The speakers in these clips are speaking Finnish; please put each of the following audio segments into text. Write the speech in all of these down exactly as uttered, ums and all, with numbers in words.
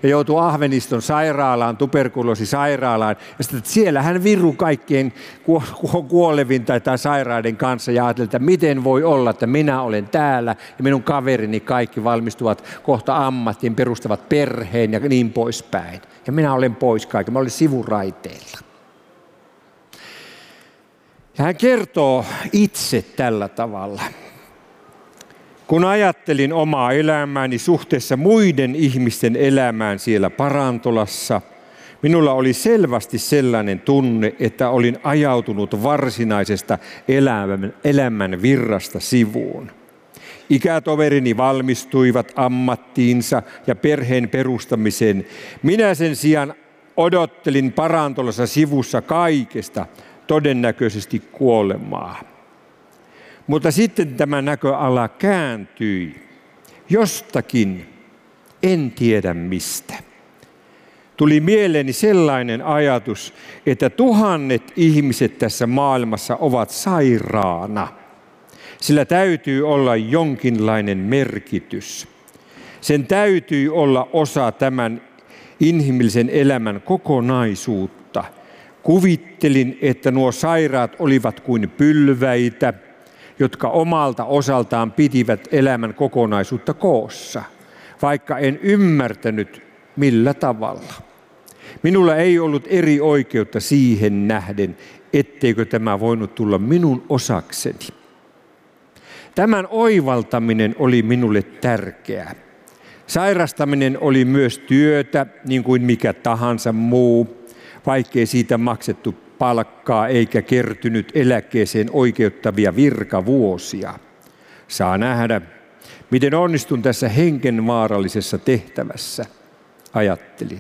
ja joutui Ahveniston sairaalaan, tuberkuloosisairaalaan. Ja sitten, että siellä hän virui kaikkien kuolevin tai, tai sairaiden kanssa ja ajatteli, että miten voi olla, että minä olen täällä ja minun kaverini kaikki valmistuvat kohta ammattiin, perustavat perheen ja niin poispäin. Ja minä olen pois kaiken, mä olen sivuraiteilla. Ja hän kertoo itse tällä tavalla. Kun ajattelin omaa elämääni suhteessa muiden ihmisten elämään siellä Parantolassa, minulla oli selvästi sellainen tunne, että olin ajautunut varsinaisesta elämän, elämän virrasta sivuun. Ikätoverini valmistuivat ammattiinsa ja perheen perustamiseen. Minä sen sijaan odottelin Parantolassa sivussa kaikesta, todennäköisesti kuolemaa. Mutta sitten tämä näköala kääntyi. Jostakin, en tiedä mistä. Tuli mieleeni sellainen ajatus, että tuhannet ihmiset tässä maailmassa ovat sairaana. Sillä täytyy olla jonkinlainen merkitys. Sen täytyy olla osa tämän inhimillisen elämän kokonaisuutta. Kuvittelin, että nuo sairaat olivat kuin pylväitä, jotka omalta osaltaan pitivät elämän kokonaisuutta koossa, vaikka en ymmärtänyt millä tavalla. Minulla ei ollut eri oikeutta siihen nähden, etteikö tämä voinut tulla minun osakseni. Tämän oivaltaminen oli minulle tärkeää. Sairastaminen oli myös työtä, niin kuin mikä tahansa muu, vaikkei siitä maksettu palkkaa eikä kertynyt eläkkeeseen oikeuttavia virkavuosia. Saa nähdä, miten onnistun tässä hengenvaarallisessa tehtävässä, ajattelin.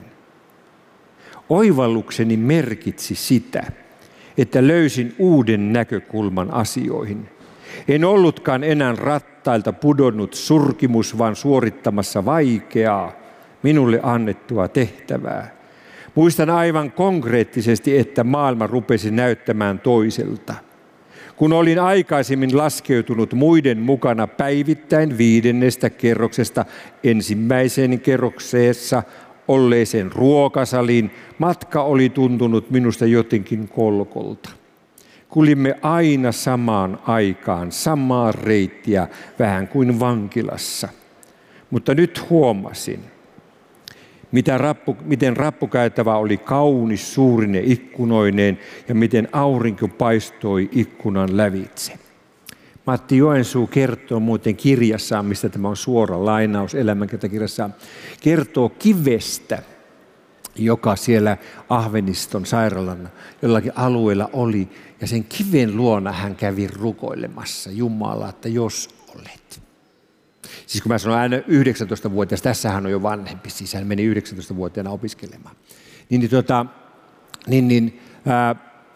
Oivallukseni merkitsi sitä, että löysin uuden näkökulman asioihin. En ollutkaan enää rattailta pudonnut surkimus, vaan suorittamassa vaikeaa, minulle annettua tehtävää. Muistan aivan konkreettisesti, että maailma rupesi näyttämään toiselta. Kun olin aikaisemmin laskeutunut muiden mukana päivittäin viidennestä kerroksesta ensimmäiseen kerrokseessa olleeseen ruokasaliin, matka oli tuntunut minusta jotenkin kolkolta. Kuljimme aina samaan aikaan, samaa reittiä, vähän kuin vankilassa. Mutta nyt huomasin, mitä rappu, miten rappukäytävä oli kaunis suurine ikkunoineen ja miten aurinko paistoi ikkunan lävitse. Matti Joensuu kertoo muuten kirjassaan, mistä tämä on suora lainaus elämänkertakirjassaan, kertoo kivestä, joka siellä Ahveniston sairaalan jollakin alueella oli. Ja sen kiven luona hän kävi rukoilemassa Jumalaa, että jos olet. Siis kun mä sanoin aina yhdeksäntoistavuotias, tässä hän on jo vanhempi, siis hän meni yhdeksäntoistavuotiaana opiskelemaan. Niin, niin, tota, niin, niin ää,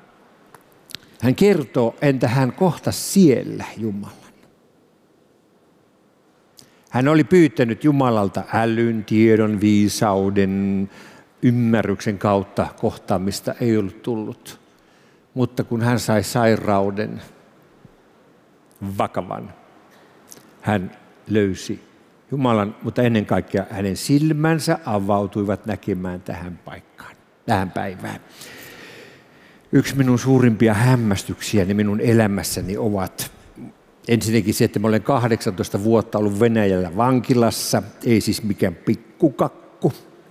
hän kertoo, entä hän kohtasi siellä Jumalan. Hän oli pyytänyt Jumalalta älyn, tiedon, viisauden, ymmärryksen kautta kohtaamista ei ollut tullut. Mutta kun hän sai sairauden vakavan, hän löysi Jumalan, mutta ennen kaikkea hänen silmänsä avautuivat näkemään tähän paikkaan, tähän päivään. Yksi minun suurimpia hämmästyksiäni minun elämässäni ovat ensinnäkin se, että mä olen kahdeksantoista vuotta ollut Venäjällä vankilassa, ei siis mikään pikkukakku.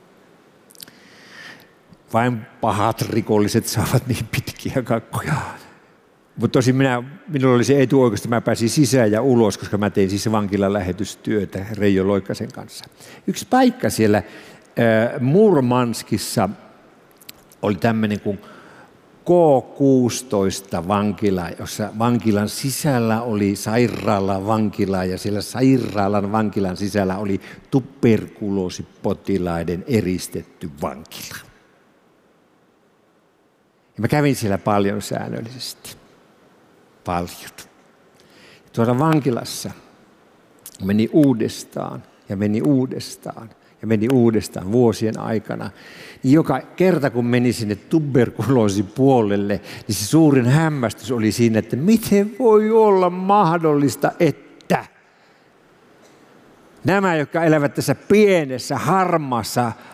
Vain pahat rikolliset saavat niin pitkiä kakkuja. Mutta tosin minä, minulla oli se etuoikeus, että mä pääsin sisään ja ulos, koska mä tein siis vankilan lähetystyötä Reijo Loikkasen kanssa. Yksi paikka siellä äh, Murmanskissa oli tämmöinen kuin K kuusitoista vankila, jossa vankilan sisällä oli sairaalan vankila ja siellä sairaalan vankilan sisällä oli tuberkuloosipotilaiden eristetty vankila. Ja mä kävin siellä paljon säännöllisesti. Paljon. Tuolla vankilassa meni uudestaan ja meni uudestaan ja meni uudestaan vuosien aikana. Joka kerta kun meni sinne tuberkuloosipuolelle, niin se suurin hämmästys oli siinä, että miten voi olla mahdollista, että nämä, jotka elävät tässä pienessä, harmaassa